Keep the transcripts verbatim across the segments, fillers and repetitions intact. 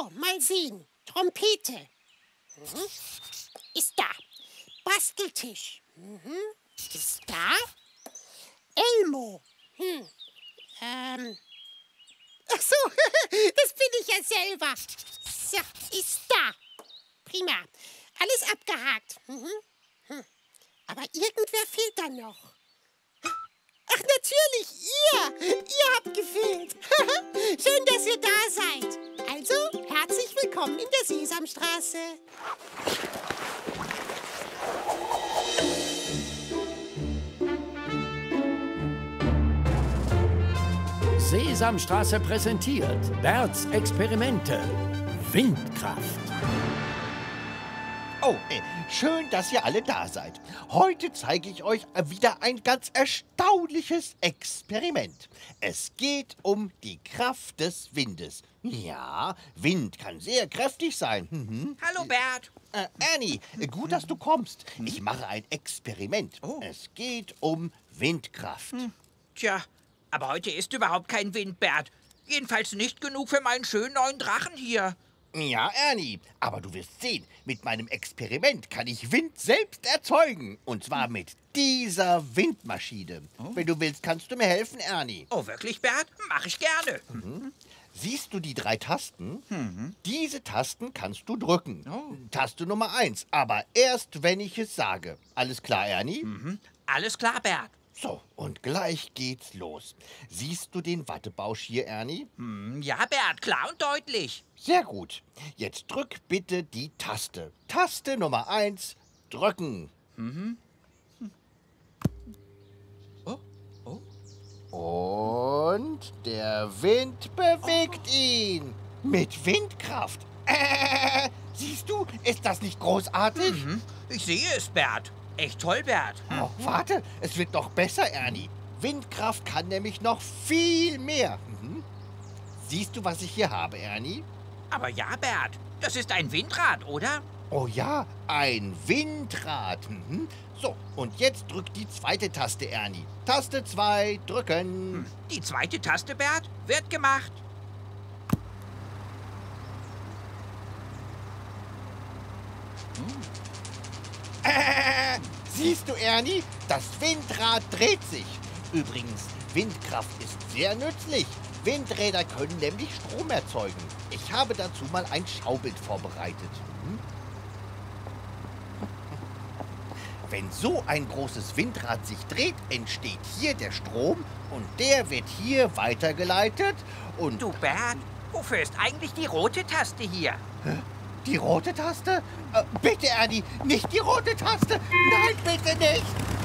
So, mal sehen. Trompete. Mhm. Ist da. Basteltisch. Mhm. Ist da. Elmo. Hm. Ähm. Ach so, das bin ich ja selber. So, ist da. Prima. Alles abgehakt. Mhm. Hm. Aber irgendwer fehlt da noch. Ach, natürlich, ihr! Ihr habt gefehlt. Schön, dass ihr da seid. Also, herzlich willkommen in der Sesamstraße. Sesamstraße präsentiert Berts Experimente. Windkraft. Oh, äh, schön, dass ihr alle da seid. Heute zeige ich euch wieder ein ganz erstaunliches Experiment. Es geht um die Kraft des Windes. Ja, Wind kann sehr kräftig sein. Mhm. Hallo, Bert. Äh, Ernie, äh, gut, dass du kommst. Ich mache ein Experiment. Oh. Es geht um Windkraft. Tja, aber heute ist überhaupt kein Wind, Bert. Jedenfalls nicht genug für meinen schönen neuen Drachen hier. Ja, Ernie, aber du wirst sehen, mit meinem Experiment kann ich Wind selbst erzeugen. Und zwar mit dieser Windmaschine. Oh. Wenn du willst, kannst du mir helfen, Ernie. Oh, wirklich, Bert? Mach ich gerne. Mhm. Siehst du die drei Tasten? Mhm. Diese Tasten kannst du drücken. Oh. Taste Nummer eins, aber erst, wenn ich es sage. Alles klar, Ernie? Mhm. Alles klar, Bert. So, und gleich geht's los. Siehst du den Wattebausch hier, Ernie? Hm, ja, Bert, klar und deutlich. Sehr gut. Jetzt drück bitte die Taste. Taste Nummer eins, drücken. Mhm. Hm. Oh, oh. Und der Wind bewegt Oh. ihn. Mit Windkraft. Äh, siehst du, ist das nicht großartig? Mhm. Ich sehe es, Bert. Echt toll, Bert. Hm. Oh, warte, es wird noch besser, Ernie. Windkraft kann nämlich noch viel mehr. Mhm. Siehst du, was ich hier habe, Ernie? Aber ja, Bert, das ist ein Windrad, oder? Oh ja, ein Windrad. Mhm. So, und jetzt drück die zweite Taste, Ernie. Taste zwei, drücken. Hm. Die zweite Taste, Bert, wird gemacht. Äh, siehst du, Ernie? Das Windrad dreht sich. Übrigens, Windkraft ist sehr nützlich. Windräder können nämlich Strom erzeugen. Ich habe dazu mal ein Schaubild vorbereitet. Hm? Wenn so ein großes Windrad sich dreht, entsteht hier der Strom und der wird hier weitergeleitet und... Du, Bert, wofür ist eigentlich die rote Taste hier? Die rote Taste? Äh, bitte, Ernie, nicht die rote Taste! Nein, bitte nicht!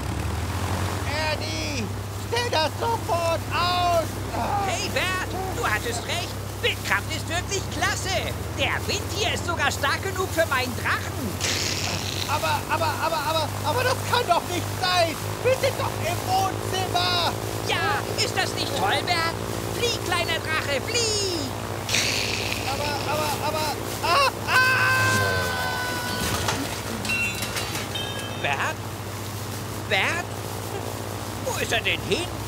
Ernie, stell das sofort aus! Ah. Hey, Bert, du hattest recht. Windkraft ist wirklich klasse. Der Wind hier ist sogar stark genug für meinen Drachen. Aber, aber, aber, aber, aber das kann doch nicht sein! Wir sind doch im Wohnzimmer! Ja, ist das nicht toll, Bert? Flieg, kleiner Drache, flieg! Aber, aber, aber... Ah, ah! Bert? Bert? Wo ist er denn hin?